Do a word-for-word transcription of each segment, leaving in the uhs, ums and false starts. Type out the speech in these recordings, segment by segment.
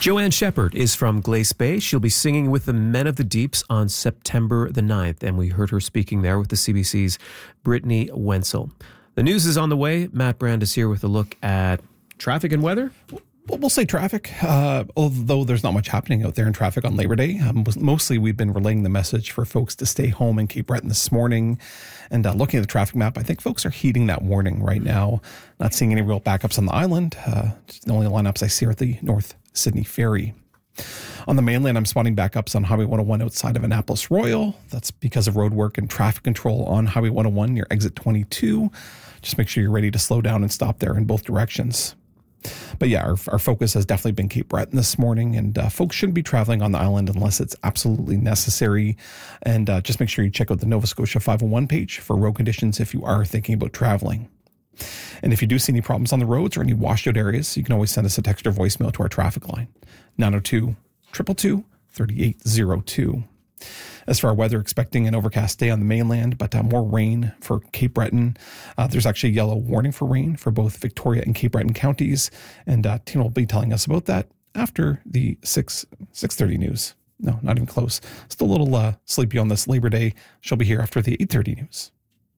Joanne Shepherd is from Glace Bay. She'll be singing with the Men of the Deeps on September the ninth, and we heard her speaking there with the C B C's Brittany Wenzel. The news is on the way. Matt Brand is here with a look at traffic and weather. We'll say traffic, uh, although there's not much happening out there in traffic on Labor Day. Um, mostly we've been relaying the message for folks to stay home in Cape Breton this morning. And uh, looking at the traffic map, I think folks are heeding that warning right now. Not seeing any real backups on the island. Uh, the only lineups I see are at the North Sydney Ferry. On the mainland, I'm spotting backups on Highway one oh one outside of Annapolis Royal. That's because of road work and traffic control on Highway one oh one near exit twenty-two. Just make sure you're ready to slow down and stop there in both directions. But yeah, our, our focus has definitely been Cape Breton this morning, and uh, folks shouldn't be traveling on the island unless it's absolutely necessary. And uh, just make sure you check out the Nova Scotia five oh one page for road conditions if you are thinking about traveling. And if you do see any problems on the roads or any washed out areas, you can always send us a text or voicemail to our traffic line, nine oh two, two two two, three eight oh two. As for our weather, expecting an overcast day on the mainland, but uh, more rain for Cape Breton. Uh, there's actually a yellow warning for rain for both Victoria and Cape Breton counties. And uh, Tina will be telling us about that after the six thirty news. No, not even close. Still a little uh, sleepy on this Labor Day. She'll be here after the eight thirty news.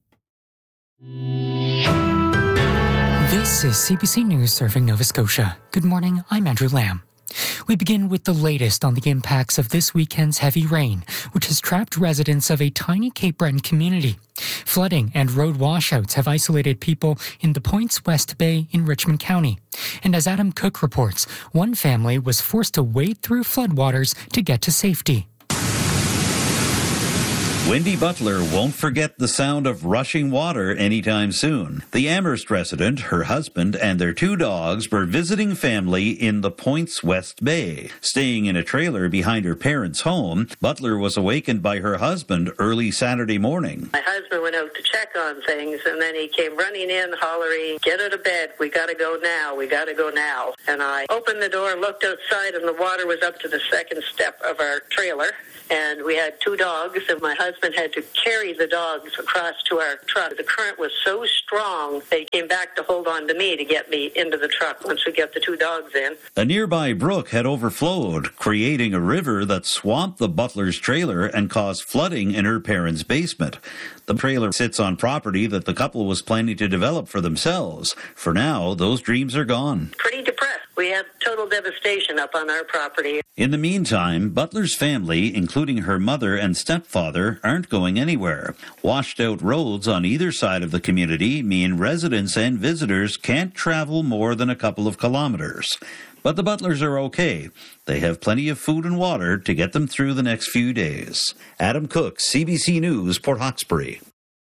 This is C B C News serving Nova Scotia. Good morning, I'm Andrew Lamb. We begin with the latest on the impacts of this weekend's heavy rain, which has trapped residents of a tiny Cape Breton community. Flooding and road washouts have isolated people in the Points West Bay in Richmond County. And as Adam Cook reports, one family was forced to wade through floodwaters to get to safety. Wendy Butler won't forget the sound of rushing water anytime soon. The Amherst resident, her husband, and their two dogs were visiting family in the Points West Bay. Staying in a trailer behind her parents' home, Butler was awakened by her husband early Saturday morning. My husband went out to check on things, and then he came running in, hollering, "Get out of bed, we gotta go now, we gotta go now." And I opened the door, looked outside, and the water was up to the second step of our trailer. And we had two dogs, and my husband had to carry the dogs across to our truck. The current was so strong, they came back to hold on to me to get me into the truck once we get the two dogs in. A nearby brook had overflowed, creating a river that swamped the Butler's trailer and caused flooding in her parents' basement. The trailer sits on property that the couple was planning to develop for themselves. For now, those dreams are gone. Pretty depressed. We have total devastation up on our property. In the meantime, Butler's family, including her mother and stepfather, aren't going anywhere. Washed out roads on either side of the community mean residents and visitors can't travel more than a couple of kilometers. But the Butlers are okay. They have plenty of food and water to get them through the next few days. Adam Cook, C B C News, Port Hawkesbury.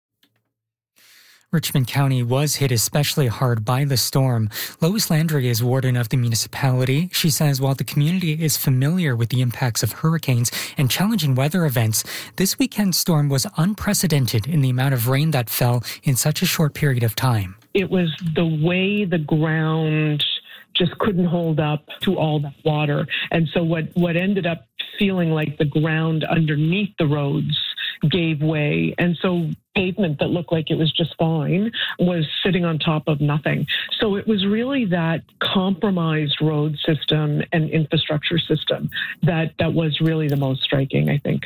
Richmond County was hit especially hard by the storm. Lois Landry is warden of the municipality. She says while the community is familiar with the impacts of hurricanes and challenging weather events, this weekend's storm was unprecedented in the amount of rain that fell in such a short period of time. It was the way the ground just couldn't hold up to all that water. And so what, what ended up feeling like the ground underneath the roads gave way. And so pavement that looked like it was just fine was sitting on top of nothing. So it was really that compromised road system and infrastructure system that, that was really the most striking, I think.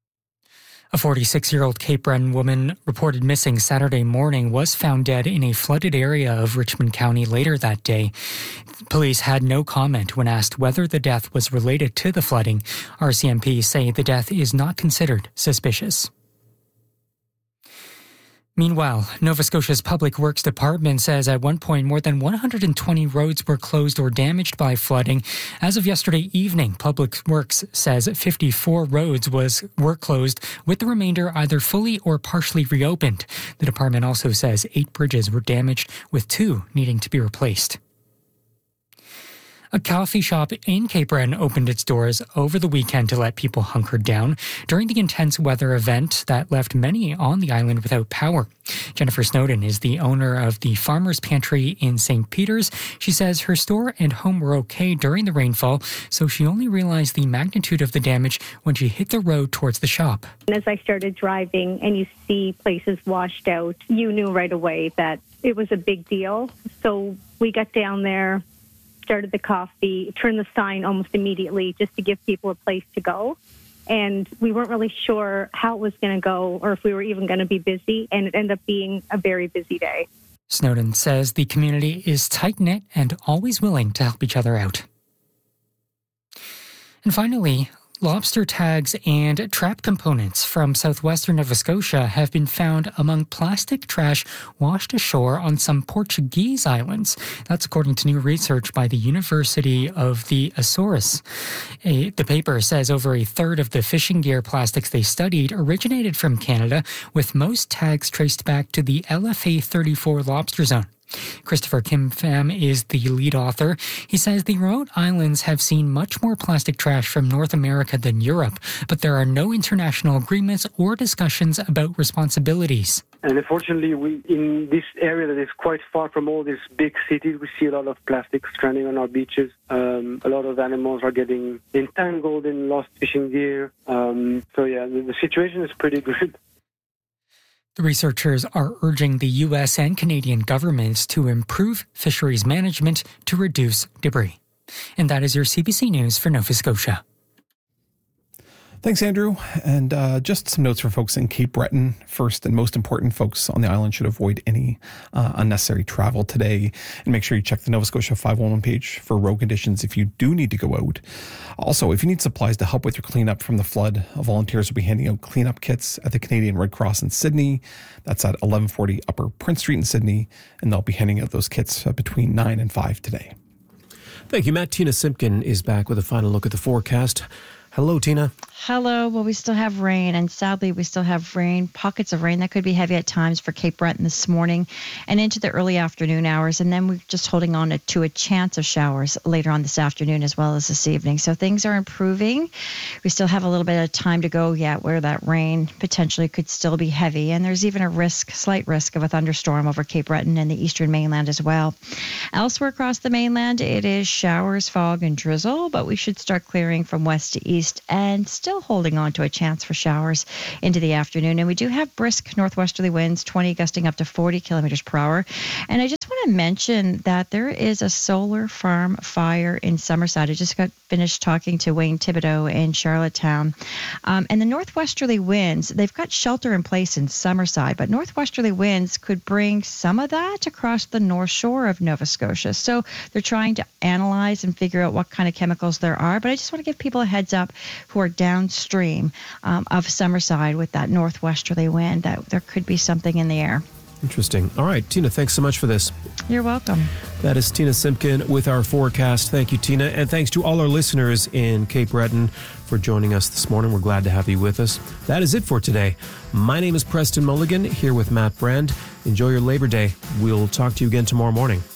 A forty-six-year-old Cape Breton woman reported missing Saturday morning was found dead in a flooded area of Richmond County later that day. Police had no comment when asked whether the death was related to the flooding. R C M P say the death is not considered suspicious. Meanwhile, Nova Scotia's Public Works Department says at one point more than one hundred twenty roads were closed or damaged by flooding. As of yesterday evening, Public Works says fifty-four roads was were closed, with the remainder either fully or partially reopened. The department also says eight bridges were damaged, with two needing to be replaced. A coffee shop in Cape Breton opened its doors over the weekend to let people hunker down during the intense weather event that left many on the island without power. Jennifer Snowden is the owner of the Farmer's Pantry in Saint Peters. She says her store and home were okay during the rainfall, so she only realized the magnitude of the damage when she hit the road towards the shop. As I started driving and you see places washed out, you knew right away that it was a big deal. So we got down there started the coffee, turned the sign almost immediately just to give people a place to go. And we weren't really sure how it was going to go or if we were even going to be busy. And it ended up being a very busy day. Snowden says the community is tight-knit and always willing to help each other out. And finally, lobster tags and trap components from southwestern Nova Scotia have been found among plastic trash washed ashore on some Portuguese islands. That's according to new research by the University of the Azores. A, the paper says over a third of the fishing gear plastics they studied originated from Canada, with most tags traced back to the L F A thirty-four lobster zone. Christopher Kim Pham is the lead author. He says the remote islands have seen much more plastic trash from North America than Europe, but there are no international agreements or discussions about responsibilities. And unfortunately, we in this area that is quite far from all these big cities, we see a lot of plastic stranding on our beaches. Um, a lot of animals are getting entangled in lost fishing gear. Um, so yeah, the, the situation is pretty good. The researchers are urging the U S and Canadian governments to improve fisheries management to reduce debris. And that is your C B C News for Nova Scotia. Thanks, Andrew. And uh, just some notes for folks in Cape Breton. First and most important, folks on the island should avoid any uh, unnecessary travel today. And make sure you check the Nova Scotia five one one page for road conditions if you do need to go out. Also, if you need supplies to help with your cleanup from the flood, volunteers will be handing out cleanup kits at the Canadian Red Cross in Sydney. That's at eleven forty Upper Prince Street in Sydney. And they'll be handing out those kits uh, between nine and five today. Thank you, Matt. Tina Simpkin is back with a final look at the forecast. Hello, Tina. Hello. Well, we still have rain, and sadly, we still have rain, pockets of rain that could be heavy at times for Cape Breton this morning and into the early afternoon hours. And then we're just holding on to a chance of showers later on this afternoon as well as this evening. So things are improving. We still have a little bit of time to go yet where that rain potentially could still be heavy. And there's even a risk, slight risk of a thunderstorm over Cape Breton and the eastern mainland as well. Elsewhere across the mainland, it is showers, fog, and drizzle, but we should start clearing from west to east and still holding on to a chance for showers into the afternoon. And we do have brisk northwesterly winds, twenty gusting up to forty kilometers per hour. And I just want to mention that there is a solar farm fire in Summerside. I just got finished talking to Wayne Thibodeau in Charlottetown. Um, and the northwesterly winds, they've got shelter in place in Summerside, but northwesterly winds could bring some of that across the north shore of Nova Scotia. So they're trying to analyze and figure out what kind of chemicals there are. But I just want to give people a heads up who are downstream um, of Summerside with that northwesterly wind that there could be something in the air. Interesting. All right, Tina, thanks so much for this. You're welcome. That is Tina Simpkin with our forecast. Thank you, Tina. And thanks to all our listeners in Cape Breton for joining us this morning. We're glad to have you with us. That is it for today. My name is Preston Mulligan, here with Matt Brand. Enjoy your Labor Day. We'll talk to you again tomorrow morning.